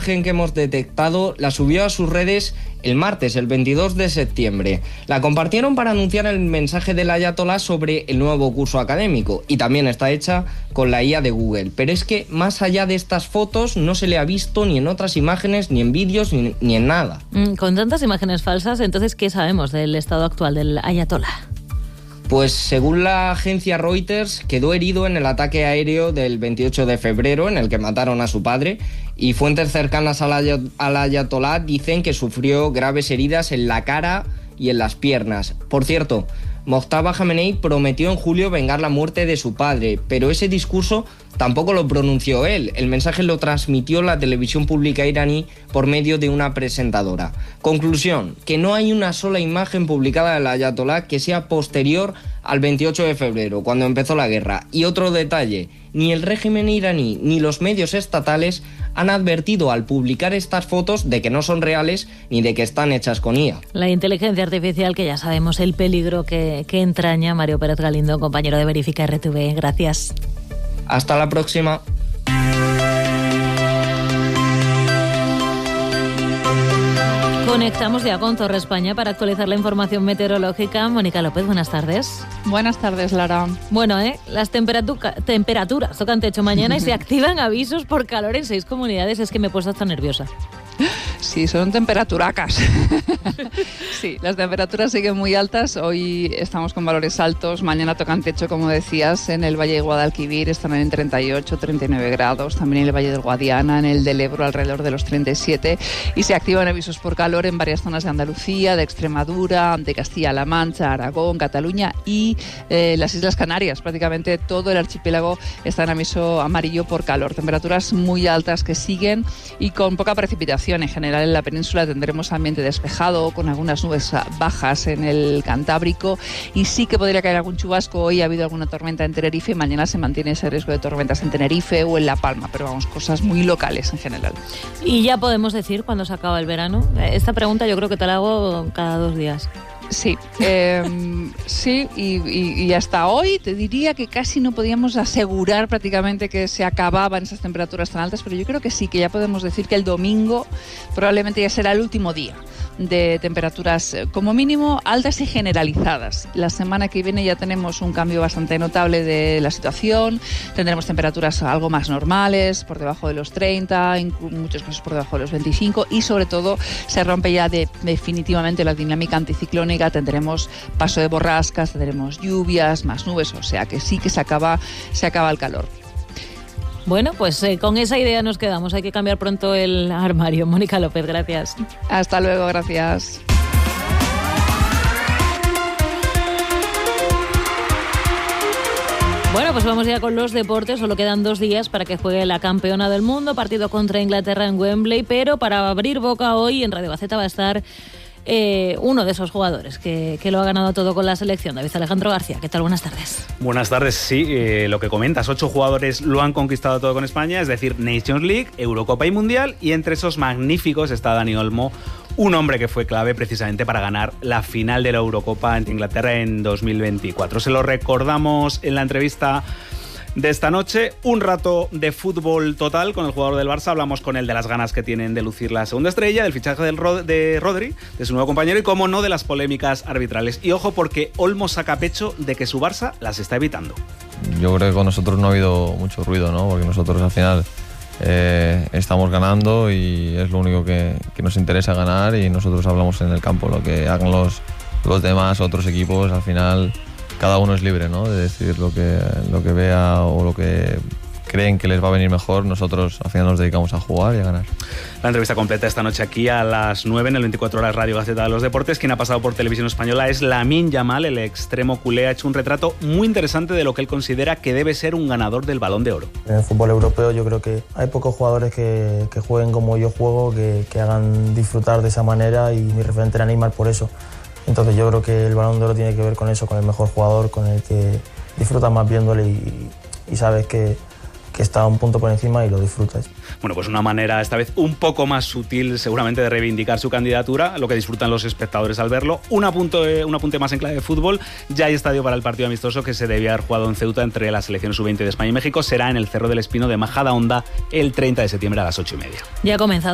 imagen que hemos detectado la subió a sus redes el martes, el 22 de septiembre. La compartieron para anunciar el mensaje del ayatolá sobre el nuevo curso académico y también está hecha con la IA de Google. Pero es que más allá de estas fotos no se le ha visto ni en otras imágenes, ni en vídeos, ni en nada. Con tantas imágenes falsas, entonces, ¿qué sabemos del estado actual del ayatolá? Pues según la agencia Reuters, quedó herido en el ataque aéreo del 28 de febrero en el que mataron a su padre, y fuentes cercanas al ayatolá dicen que sufrió graves heridas en la cara y en las piernas. Por cierto, Mojtaba Khamenei prometió en julio vengar la muerte de su padre, pero ese discurso tampoco lo pronunció él. El mensaje lo transmitió la televisión pública iraní por medio de una presentadora. Conclusión, que no hay una sola imagen publicada del ayatolá que sea posterior al 28 de febrero, cuando empezó la guerra. Y otro detalle, ni el régimen iraní ni los medios estatales han advertido al publicar estas fotos de que no son reales ni de que están hechas con IA. La inteligencia artificial, que ya sabemos el peligro que entraña. Mario Pérez Galindo, compañero de Verifica RTV. Gracias. Hasta la próxima. Conectamos ya con Torre España para actualizar la información meteorológica. Mónica López, buenas tardes. Buenas tardes, Lara. Bueno, las temperaturas tocan techo mañana y se activan avisos por calor en 6 comunidades. Es que me he puesto hasta nerviosa. Sí, son temperaturacas. Sí, las temperaturas siguen muy altas. Hoy estamos con valores altos. Mañana tocan techo, como decías, en el Valle de Guadalquivir están en 38, 39 grados. También en el Valle del Guadiana, en el del Ebro, alrededor de los 37. Y se activan avisos por calor en varias zonas de Andalucía, de Extremadura, de Castilla-La Mancha, Aragón, Cataluña y las Islas Canarias. Prácticamente todo el archipiélago está en aviso amarillo por calor. Temperaturas muy altas que siguen y con poca precipitación. En general en la península tendremos ambiente despejado con algunas nubes bajas en el Cantábrico y sí que podría caer algún chubasco. Hoy ha habido alguna tormenta en Tenerife y mañana se mantiene ese riesgo de tormentas en Tenerife o en La Palma, pero vamos, cosas muy locales en general. Y ya podemos decir cuándo se acaba el verano. Esta pregunta yo creo que te la hago cada 2 días. Sí, sí, y hasta hoy te diría que casi no podíamos asegurar prácticamente que se acababan esas temperaturas tan altas, pero yo creo que sí, que ya podemos decir que el domingo probablemente ya será el último día de temperaturas como mínimo altas y generalizadas. La semana que viene ya tenemos un cambio bastante notable de la situación, tendremos temperaturas algo más normales, por debajo de los 30, en muchos casos por debajo de los 25 y sobre todo se rompe ya definitivamente la dinámica anticiclónica, tendremos paso de borrascas, tendremos lluvias, más nubes, o sea que sí que se acaba el calor. Bueno, pues con esa idea nos quedamos. Hay que cambiar pronto el armario. Mónica López, gracias. Hasta luego, gracias. Bueno, pues vamos ya con los deportes. Solo quedan 2 días para que juegue la campeona del mundo. Partido contra Inglaterra en Wembley. Pero para abrir boca hoy en Radio Gaceta va a estar uno de esos jugadores que lo ha ganado todo con la selección, David Alejandro García. ¿Qué tal? Buenas tardes. Buenas tardes, sí, lo que comentas, 8 jugadores lo han conquistado todo con España, es decir, Nations League, Eurocopa y Mundial, y entre esos magníficos está Dani Olmo, un hombre que fue clave precisamente para ganar la final de la Eurocopa ante Inglaterra en 2024. Se lo recordamos en la entrevista de esta noche. Un rato de fútbol total con el jugador del Barça. Hablamos con él de las ganas que tienen de lucir la segunda estrella, del fichaje de Rodri, de su nuevo compañero y, como no, de las polémicas arbitrales. Y ojo, porque Olmo saca pecho de que su Barça las está evitando. Yo creo que con nosotros no ha habido mucho ruido, ¿no? Porque nosotros al final estamos ganando y es lo único que nos interesa ganar, y nosotros hablamos en el campo. Lo que hagan los demás, otros equipos, al final cada uno es libre, ¿no?, de decidir lo que vea o lo que creen que les va a venir mejor. Nosotros al final nos dedicamos a jugar y a ganar. La entrevista completa esta noche aquí a las 9 en el 24 Horas Radio Gaceta de los Deportes. Quien ha pasado por Televisión Española es Lamine Yamal, el extremo culé. Ha hecho un retrato muy interesante de lo que él considera que debe ser un ganador del Balón de Oro. En el fútbol europeo yo creo que hay pocos jugadores que jueguen como yo juego, que hagan disfrutar de esa manera, y mi referente era Neymar por eso. Entonces yo creo que el Balón de Oro tiene que ver con eso, con el mejor jugador, con el que disfrutas más viéndole y sabes que está un punto por encima y lo disfrutas. Bueno, pues una manera esta vez un poco más sutil seguramente de reivindicar su candidatura, lo que disfrutan los espectadores al verlo. Un apunte más en clave de fútbol. Ya hay estadio para el partido amistoso que se debía haber jugado en Ceuta entre las selecciones sub-20 de España y México. Será en el Cerro del Espino de Majadahonda el 30 de septiembre a las 8:30. Ya ha comenzado